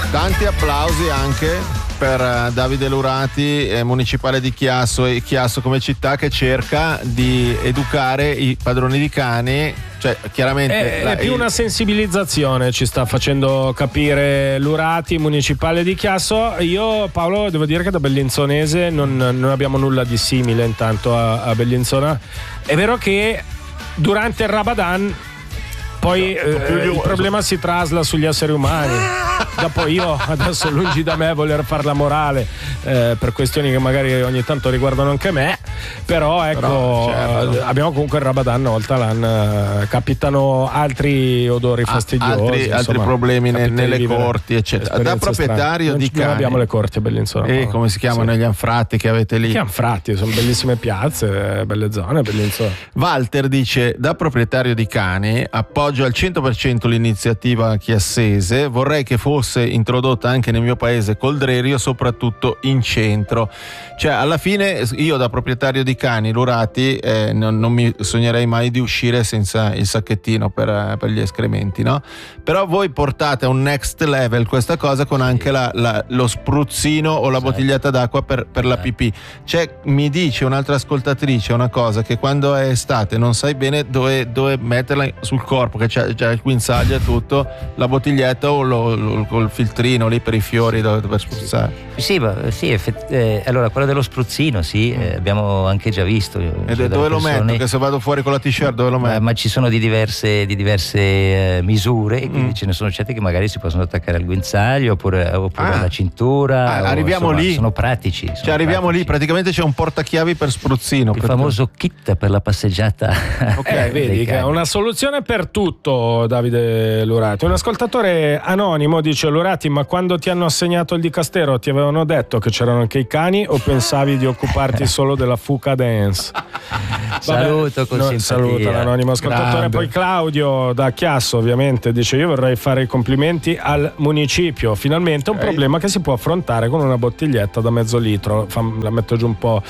Tanti applausi anche per Davide Lurati, municipale di Chiasso, e Chiasso come città che cerca di educare i padroni di cani. Cioè, chiaramente è più una sensibilizzazione, ci sta facendo capire Lurati, municipale di Chiasso. Io, Paolo, devo dire che da bellinzonese non abbiamo nulla di simile intanto a Bellinzona. È vero che durante il Ramadan poi il problema si trasla sugli esseri umani. Dopo io adesso, lungi da me voler far la morale per questioni che magari ogni tanto riguardano anche me, però ecco, certo, abbiamo comunque il Ramadan, oltre all'anno capitano altri odori fastidiosi, altri problemi nelle corti, eccetera. Da proprietario di cani, non abbiamo le corti a Bellinzona. Come si chiamano gli anfratti che avete lì? Che anfratti, sono bellissime piazze, belle zone, Bellinzona. Walter dice: da proprietario di cani appoggio al 100% l'iniziativa chiassese, vorrei che fosse introdotta anche nel mio paese Coldrerio, soprattutto in centro. Cioè, alla fine io da proprietario di cani, Lurati, non mi sognerei mai di uscire senza il sacchettino per gli escrementi, no? Però voi portate a un next level questa cosa con anche lo spruzzino o la bottiglietta d'acqua per la pipì. Cioè, mi dice un'altra ascoltatrice una cosa, che quando è estate non sai bene dove metterla sul corpo, che c'è già il guinzaglio e tutto, la bottiglietta o col filtrino lì per i fiori dove spruzzare. Allora quello dello spruzzino abbiamo anche già visto. E dove lo metto? Che se vado fuori con la t-shirt dove lo metto? Ma ci sono di diverse misure, e quindi ce ne sono certe che magari si possono attaccare al guinzaglio oppure alla cintura. Arriviamo lì. Sono pratici. Arriviamo lì, praticamente c'è un portachiavi per spruzzino. Il famoso kit per la passeggiata. Vedi che è una soluzione per tutto, Davide Lurati. Un ascoltatore anonimo dice: Lurati, ma quando ti hanno assegnato il dicastero ti avevano detto che c'erano anche i cani o pensavi di occuparti solo della fuca dance? Saluto l'anonimo ascoltatore. Grande. Poi Claudio da Chiasso ovviamente dice: io vorrei fare i complimenti al municipio, finalmente un problema che si può affrontare con una bottiglietta da mezzo litro. La metto giù un po'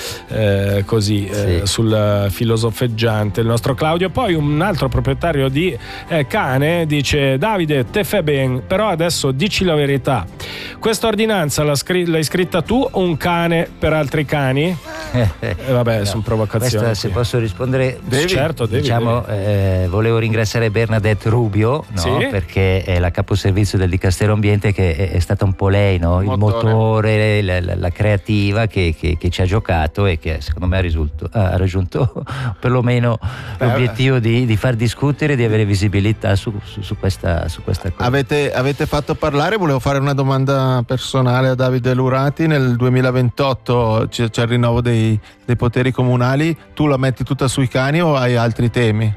sul filosofeggiante il nostro Claudio. Poi un altro proprietario di cane dice: Davide, te fai ben, però adesso dici la verità, questa ordinanza l'hai scritta tu o un cane per altri cani? Vabbè, sono provocazioni. Questa, se posso rispondere, certo, devi. Volevo ringraziare Bernadette Rubio, perché è la caposervizio del Dicastero Ambiente, che è stata un po' lei, il motore, la creativa che ci ha giocato e che secondo me ha raggiunto perlomeno l'obiettivo di far discutere, di avere visibilità su questa cosa. Avete fatto parlare, volevo fare una domanda personale a Davide Lurati. Nel 2028 c'è il rinnovo dei poteri comunali, tu la metti tutta sui cani o hai altri temi?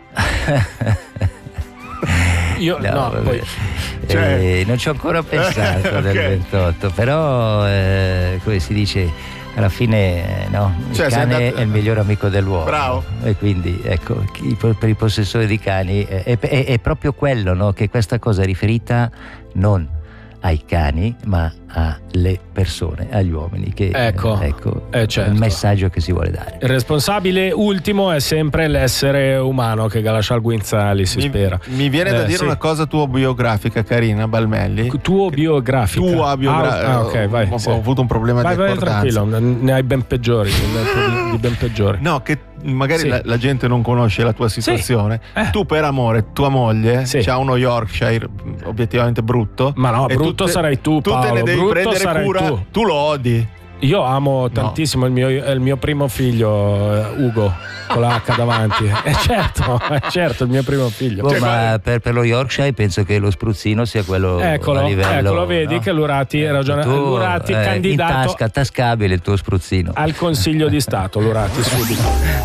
Io non ci ho ancora pensato del 28, però come si dice, alla fine il cane è il miglior amico dell'uomo. Bravo. E quindi ecco, per i possessori di cani è proprio quello, che questa cosa è riferita non ai cani ma alle persone, agli uomini, che certo, è il messaggio che si vuole dare. Il responsabile ultimo è sempre l'essere umano che galascia al guinzali, spera. Mi viene da dire una cosa tua biografica, Carina Balmelli. Tua biografica? Ok, vai. Ho avuto un problema di accordanza. Tranquillo, ne hai ben peggiori, di ben peggiori. No, che magari la gente non conosce la tua situazione. Tu per amore, tua moglie c'ha uno Yorkshire obiettivamente brutto. Ma no, brutto sarai tu, Paolo. Tu te ne devi prendere cura, tu lo odi. Io amo tantissimo il mio primo figlio, Ugo, con la H davanti. Certo, il mio primo figlio. Ma per lo Yorkshire penso che lo spruzzino sia quello a livello. Eccolo, vedi che Lurati ragiona. Lurati candidato in tasca, tascabile il tuo spruzzino. al Consiglio di Stato, Lurati subito.